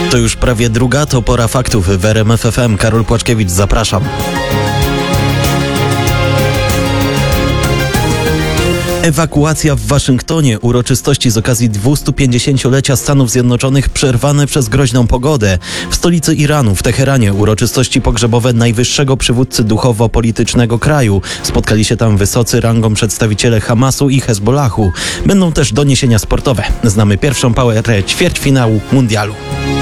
To już prawie druga, to pora faktów w RMF FM. Karol Płaczkiewicz, zapraszam. Ewakuacja w Waszyngtonie. Uroczystości z okazji 250-lecia Stanów Zjednoczonych przerwane przez groźną pogodę. W stolicy Iranu, w Teheranie, uroczystości pogrzebowe najwyższego przywódcy duchowo-politycznego kraju. Spotkali się tam wysocy rangą przedstawiciele Hamasu i Hezbollahu. Będą też doniesienia sportowe. Znamy pierwszą parę ćwierćfinału mundialu.